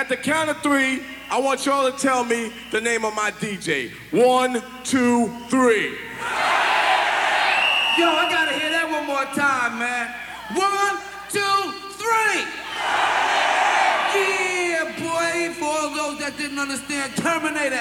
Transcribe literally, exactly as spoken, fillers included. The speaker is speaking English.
at the count of three, I want y'all to tell me the name of my D J. One, two, three. Yo, I gotta hear that one more time, man. One, two, three. Yeah, boy, for all those that didn't understand, Terminator.